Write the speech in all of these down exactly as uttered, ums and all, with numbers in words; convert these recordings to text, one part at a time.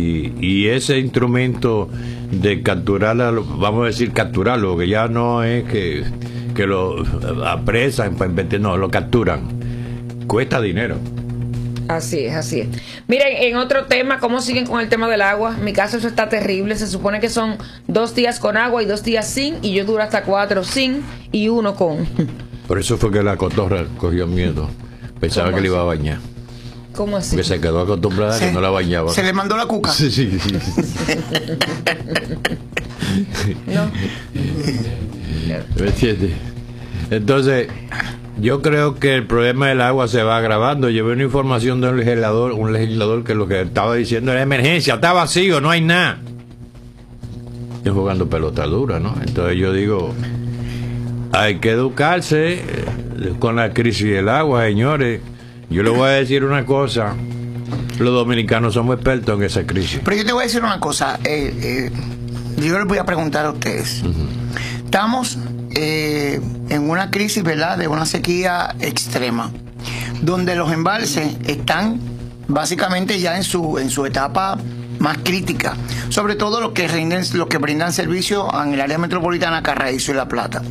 Y, y ese instrumento de capturar, vamos a decir capturarlo, que ya no es que, que lo apresan, no, lo capturan, cuesta dinero. Así es, así es. Miren, en otro tema, ¿cómo siguen con el tema del agua? En mi caso eso está terrible. Se supone que son dos días con agua y dos días sin, y yo duro hasta cuatro sin y uno con. Por eso fue que la cotorra cogió miedo. Pensaba que le iba a bañar. ¿Cómo así? Porque se quedó acostumbrada a que no la bañaba. ¿Se le mandó la cuca? Sí, sí, sí. No. ¿Me entiendes? Entonces, yo creo que el problema del agua se va agravando. Llevé una información de un legislador, un legislador que lo que estaba diciendo era emergencia, está vacío, no hay nada. Estoy jugando pelota dura, ¿no? Entonces yo digo, hay que educarse con la crisis del agua, señores. Yo le voy a decir una cosa, los dominicanos somos expertos en esa crisis. Pero yo te voy a decir una cosa, eh, eh, yo les voy a preguntar a ustedes. Uh-huh. Estamos eh, en una crisis, ¿verdad?, de una sequía extrema, donde los embalses están básicamente ya en su, en su etapa más crítica, sobre todo los que, rinden, los que brindan servicio en el área metropolitana, Carraízo y La Plata.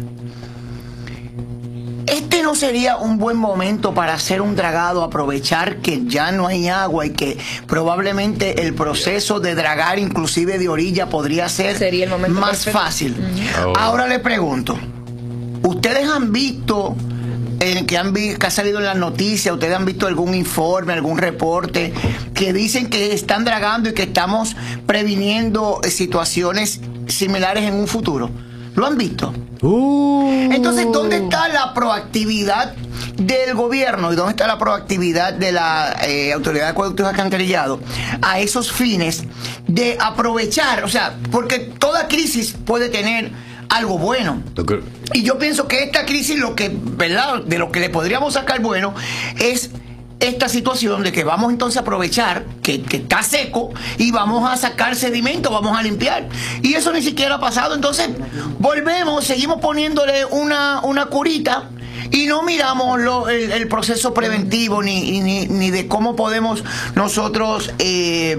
¿Este no sería un buen momento para hacer un dragado, aprovechar que ya no hay agua y que probablemente el proceso de dragar inclusive de orilla podría ser sería el momento más perfecto. fácil? Oh. Ahora le pregunto, ¿ustedes han visto, eh, que, han vi, que ha salido en las noticias, ustedes han visto algún informe, algún reporte que dicen que están dragando y que estamos previniendo situaciones similares en un futuro? ¿Lo han visto? Uh. Entonces, ¿dónde está la proactividad del gobierno y dónde está la proactividad de la eh, Autoridad de Acueductos y Alcantarillado a esos fines de aprovechar? O sea, porque toda crisis puede tener algo bueno. Okay. Y yo pienso que esta crisis, lo que, ¿verdad?, de lo que le podríamos sacar bueno es esta situación de que vamos entonces a aprovechar que, que está seco y vamos a sacar sedimento, vamos a limpiar. Y eso ni siquiera ha pasado. Entonces volvemos, seguimos poniéndole una, una curita y no miramos lo, el, el proceso preventivo ni, ni, ni de cómo podemos nosotros eh,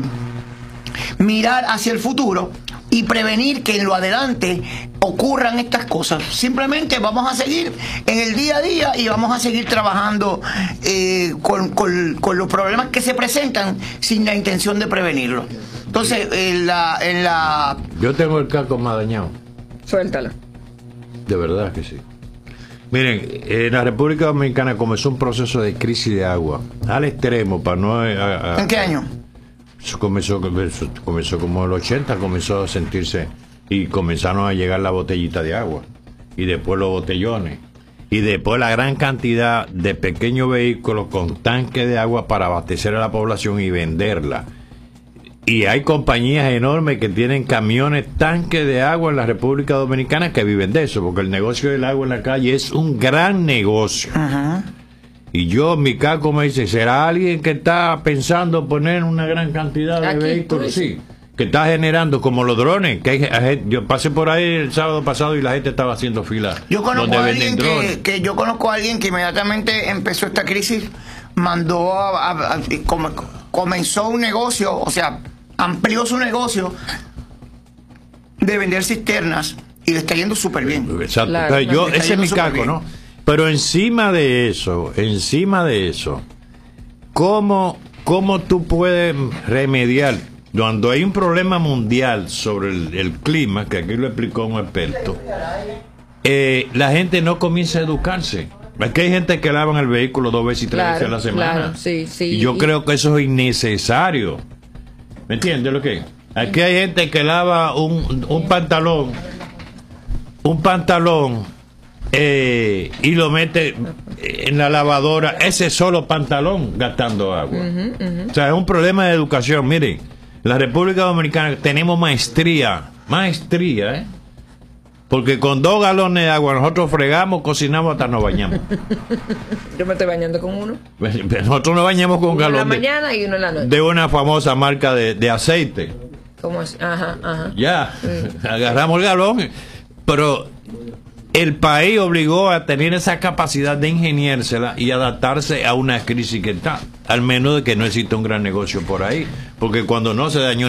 mirar hacia el futuro y prevenir que en lo adelante ocurran estas cosas. Simplemente vamos a seguir en el día a día y vamos a seguir trabajando eh, con, con, con los problemas que se presentan sin la intención de prevenirlo. Entonces, en la, en la... Yo tengo el caco más dañado. Suéltalo. De verdad que sí. Miren, en la República Dominicana comenzó un proceso de crisis de agua al extremo para no... A, a, ¿En qué año? Eso comenzó, comenzó como en el ochenta, comenzó a sentirse y comenzaron a llegar la botellita de agua y después los botellones y después la gran cantidad de pequeños vehículos con tanques de agua para abastecer a la población y venderla. Y hay compañías enormes que tienen camiones, tanques de agua en la República Dominicana que viven de eso, porque el negocio del agua en la calle es un gran negocio. Uh-huh. Y yo, mi caco me dice, ¿será alguien que está pensando poner una gran cantidad de Aquí, vehículos? Sí, que está generando como los drones. Que hay, yo pasé por ahí el sábado pasado y la gente estaba haciendo fila. Yo conozco donde a venden alguien drones. que, que yo conozco a alguien que inmediatamente empezó esta crisis, mandó a, a, a com, comenzó un negocio, o sea, amplió su negocio de vender cisternas y le está yendo súper bien. Exacto. Claro, Entonces, yo, le está ese es mi yendo súper caco, bien. ¿no? Pero encima de eso, encima de eso, ¿cómo, cómo tú puedes remediar cuando hay un problema mundial sobre el, el clima, que aquí lo explicó un experto? Eh, la gente no comienza a educarse. Es que hay gente que lavan el vehículo dos veces y tres Claro, veces a la semana. claro, sí, sí. Y yo Y- creo que eso es innecesario. ¿Me entiendes lo que? Aquí hay gente que lava un, un pantalón, un pantalón, eh, y lo mete en la lavadora, ese solo pantalón gastando agua. Uh-huh, uh-huh. O sea, es un problema de educación. Miren, en la República Dominicana tenemos maestría, maestría, ¿eh? Porque con dos galones de agua nosotros fregamos, cocinamos, hasta nos bañamos. Yo me estoy bañando con uno. Nosotros nos bañamos con un Uno en la galón de, mañana y uno en la noche. de una famosa marca de, de aceite. ¿Cómo es? Ajá, ajá. Ya, agarramos el galón, pero el país obligó a tener esa capacidad de ingeniársela y adaptarse a una crisis que está, al menos de que no exista un gran negocio por ahí, porque cuando no se dañó